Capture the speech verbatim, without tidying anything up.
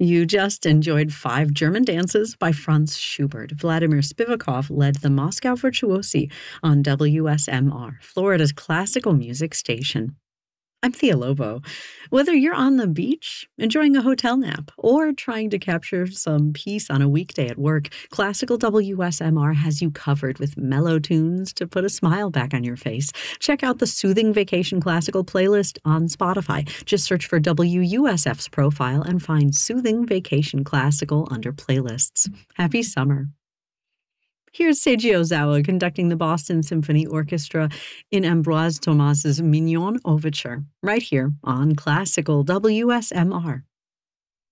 You just enjoyed Five German Dances by Franz Schubert. Vladimir Spivakov led the Moscow Virtuosi on W S M R, Florida's classical music station. I'm Thea Lobo. Whether you're on the beach, enjoying a hotel nap, or trying to capture some peace on a weekday at work, Classical W S M R has you covered with mellow tunes to put a smile back on your face. Check out the Soothing Vacation Classical playlist on Spotify. Just search for W U S F's profile and find Soothing Vacation Classical under playlists. Happy summer. Here's Seiji Ozawa conducting the Boston Symphony Orchestra in Ambroise Thomas's Mignon Overture, right here on Classical W S M R.